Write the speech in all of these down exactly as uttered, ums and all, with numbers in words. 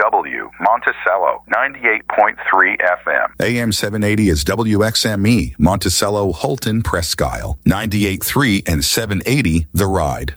W, Monticello, ninety-eight point three F M. A M seven eighty is W X M E, Monticello, Holton, Presque Isle, ninety-eight point three and seven eighty The Ride.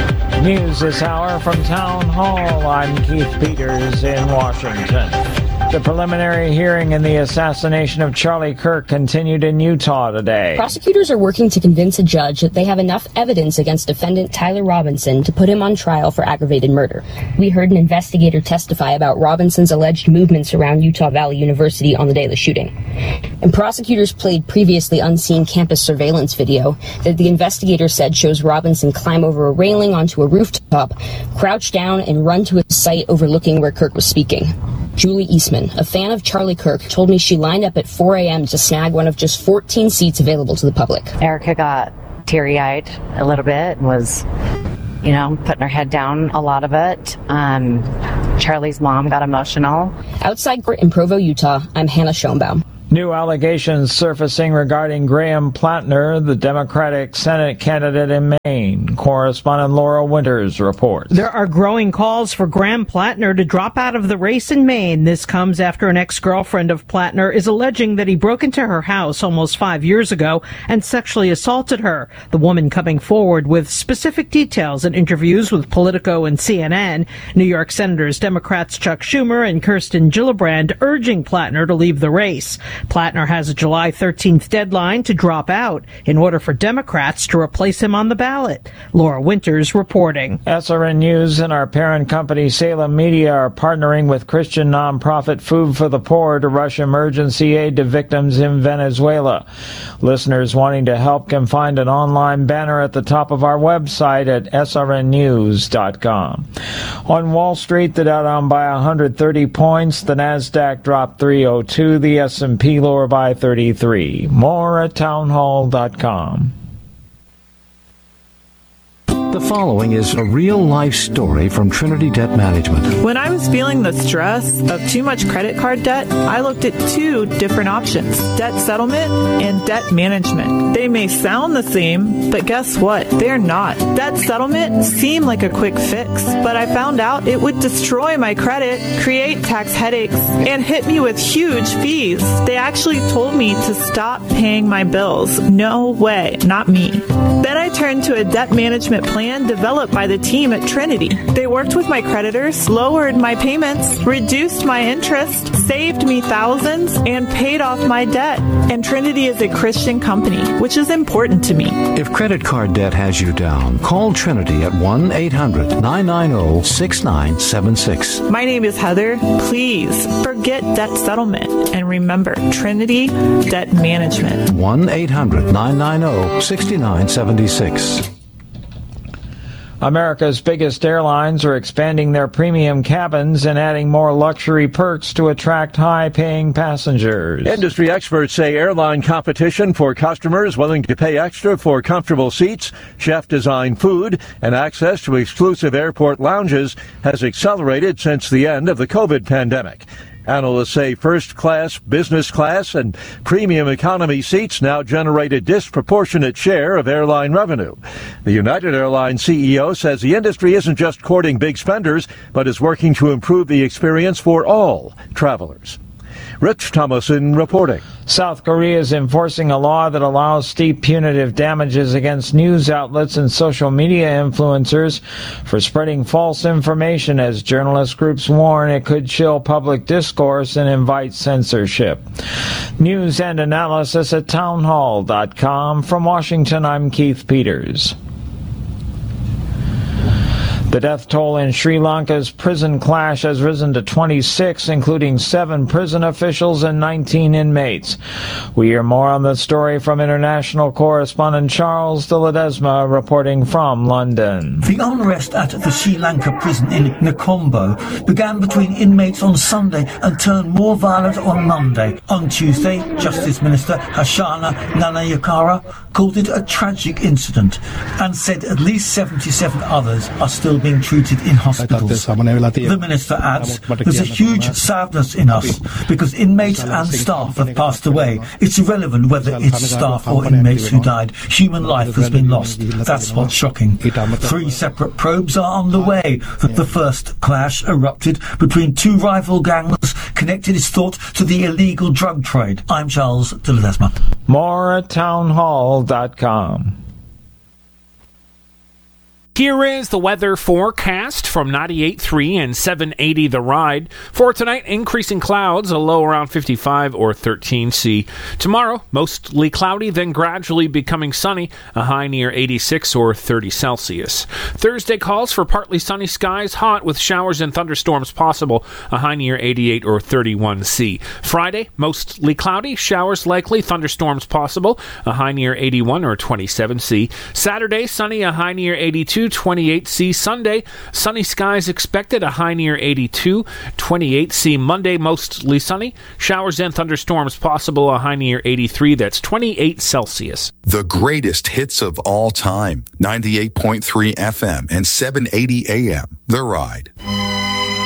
News this hour from Town Hall. I'm Keith Peters in Washington. The preliminary hearing in the assassination of Charlie Kirk continued in Utah today. Prosecutors are working to convince a judge that they have enough evidence against defendant Tyler Robinson to put him on trial for aggravated murder. We heard an investigator testify about Robinson's alleged movements around Utah Valley University on the day of the shooting. And prosecutors played previously unseen campus surveillance video that the investigator said shows Robinson climb over a railing onto a rooftop, crouch down, and run to a site overlooking where Kirk was speaking. Julie Eastman, a fan of Charlie Kirk, told me she lined up at four a.m. to snag one of just fourteen seats available to the public. Erica got teary-eyed a little bit and was, you know, putting her head down a lot of it. Um, Charlie's mom got emotional. Outside court in Provo, Utah, I'm Hannah Schoenbaum. New allegations surfacing regarding Graham Plattner, the Democratic Senate candidate in Maine. Correspondent Laura Winters reports. There are growing calls for Graham Plattner to drop out of the race in Maine. This comes after an ex-girlfriend of Plattner is alleging that he broke into her house almost five years ago and sexually assaulted her. The woman coming forward with specific details in interviews with Politico and C N N. New York Senators Democrats Chuck Schumer and Kirsten Gillibrand urging Plattner to leave the race. Plattner has a July thirteenth deadline to drop out in order for Democrats to replace him on the ballot. Laura Winters reporting. S R N News and our parent company Salem Media are partnering with Christian nonprofit Food for the Poor to rush emergency aid to victims in Venezuela. Listeners wanting to help can find an online banner at the top of our website at S R N news dot com. On Wall Street, the Dow down by one hundred thirty points, the Nasdaq dropped three oh two, the S and P lower by thirty-three. More at townhall dot com. The following is a real-life story from Trinity Debt Management. When I was feeling the stress of too much credit card debt, I looked at two different options, debt settlement and debt management. They may sound the same, but guess what? They're not. Debt settlement seemed like a quick fix, but I found out it would destroy my credit, create tax headaches, and hit me with huge fees. They actually told me to stop paying my bills. No way, not me. Then I turned to a debt management plan developed by the team at Trinity. They worked with my creditors, lowered my payments, reduced my interest, saved me thousands, and paid off my debt. And Trinity is a Christian company, which is important to me. If credit card debt has you down, call Trinity at one eight hundred nine nine zero six nine seven six. My name is Heather. Please forget debt settlement and remember Trinity Debt Management. one eight hundred nine nine zero six nine seven six. America's biggest airlines are expanding their premium cabins and adding more luxury perks to attract high-paying passengers. Industry experts say airline competition for customers willing to pay extra for comfortable seats, chef-designed food, and access to exclusive airport lounges has accelerated since the end of the COVID pandemic. Analysts say first class, business class, and premium economy seats now generate a disproportionate share of airline revenue. The United Airlines C E O says the industry isn't just courting big spenders, but is working to improve the experience for all travelers. Rich Thomason reporting. South Korea is enforcing a law that allows steep punitive damages against news outlets and social media influencers for spreading false information, as journalist groups warn it could chill public discourse and invite censorship. News and analysis at townhall dot com. From Washington, I'm Keith Peters. The death toll in Sri Lanka's prison clash has risen to twenty-six, including seven prison officials and nineteen inmates. We hear more on the story from international correspondent Charles de Ledesma reporting from London. The unrest at the Sri Lanka prison in Nakombo began between inmates on Sunday and turned more violent on Monday. On Tuesday, Justice Minister Hashana Nanayakara called it a tragic incident and said at least seventy-seven others are still being treated in hospitals. The minister adds, there's a huge sadness in us because inmates and staff have passed away. It's irrelevant whether it's staff or inmates who died. Human life has been lost. That's what's shocking. Three separate probes are on the way. The first clash erupted between two rival gangs connected, it's thought, to the illegal drug trade. I'm Charles de Ledesma. More at townhall dot com. Here is the weather forecast from ninety-eight point three and seven eighty The Ride. For tonight, increasing clouds, a low around fifty-five or thirteen C. Tomorrow, mostly cloudy, then gradually becoming sunny, a high near eighty-six or thirty Celsius. Thursday calls for partly sunny skies, hot with showers and thunderstorms possible, a high near eighty-eight or thirty-one C. Friday, mostly cloudy, showers likely, thunderstorms possible, a high near eighty-one or twenty-seven C. Saturday, sunny, a high near eighty-two, twenty-eight C. Sunday, sunny skies expected, a high near eighty-two, twenty-eight C. Monday, mostly sunny, showers and thunderstorms possible, a high near eighty-three, that's twenty-eight Celsius. The greatest hits of all time, ninety-eight point three F M and seven eighty A M. The Ride.